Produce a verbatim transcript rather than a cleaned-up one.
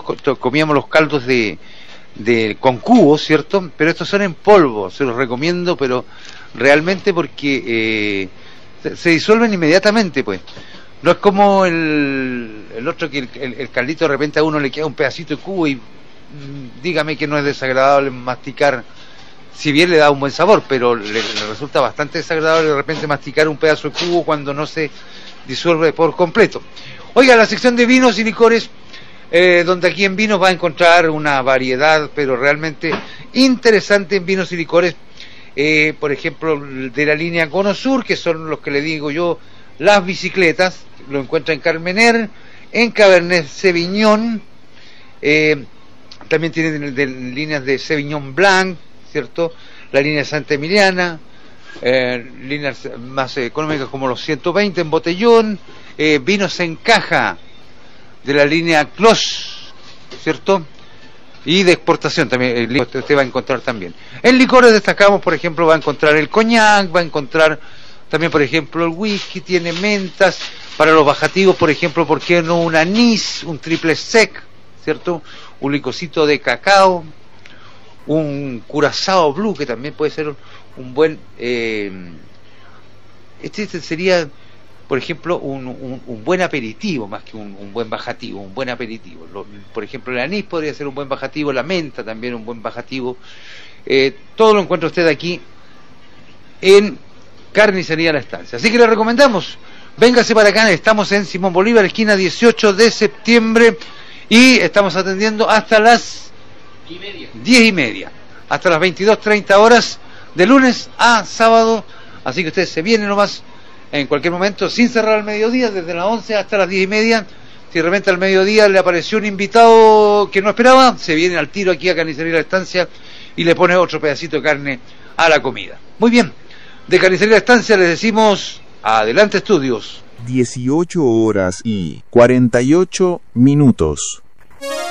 comíamos los caldos de, de con cubos, ¿cierto? Pero estos son en polvo, se los recomiendo, pero realmente porque eh, se, se disuelven inmediatamente, pues. No es como el, el otro que el, el, el caldito de repente a uno le queda un pedacito de cubo y mmm, dígame que no es desagradable masticar, si bien le da un buen sabor, pero le, le resulta bastante desagradable de repente masticar un pedazo de cubo cuando no se disuelve por completo. Oiga, la sección de vinos y licores, eh, donde aquí en vinos va a encontrar una variedad, pero realmente interesante en vinos y licores, eh, por ejemplo, de la línea Cono Sur, que son los que le digo yo, las bicicletas, lo encuentra en Carmener, en Cabernet Sauvignon, eh, también tiene de, de, líneas de Sauvignon Blanc, ¿cierto? La línea Santa Emiliana, eh, líneas más económicas como los ciento veinte en botellón, eh, vinos en caja de la línea Clos, ¿cierto? Y de exportación también, el, usted va a encontrar también. En licores destacamos, por ejemplo, va a encontrar el coñac, va a encontrar también, por ejemplo, el whisky, tiene mentas, para los bajativos, por ejemplo, ¿por qué no un anís, un triple sec, ¿cierto? Un licocito de cacao, un curazao blue, que también puede ser un buen eh, este sería, por ejemplo, un, un, un buen aperitivo más que un, un buen bajativo, un buen aperitivo. Lo, por ejemplo, el anís podría ser un buen bajativo, la menta también un buen bajativo. Eh, todo lo encuentra usted aquí en Carnicería La Estancia, así que le recomendamos, véngase para acá. Estamos en Simón Bolívar, esquina dieciocho de septiembre, y estamos atendiendo hasta las y media. diez y media, hasta las veintidós treinta horas, de lunes a sábado. Así que usted se viene nomás en cualquier momento, sin cerrar al mediodía, desde las once hasta las diez y media. Si de repente al mediodía le apareció un invitado que no esperaba, se viene al tiro aquí a Carnicería La Estancia y le pone otro pedacito de carne a la comida. Muy bien, de Carnicería La Estancia les decimos adelante estudios. dieciocho horas y cuarenta y ocho minutos.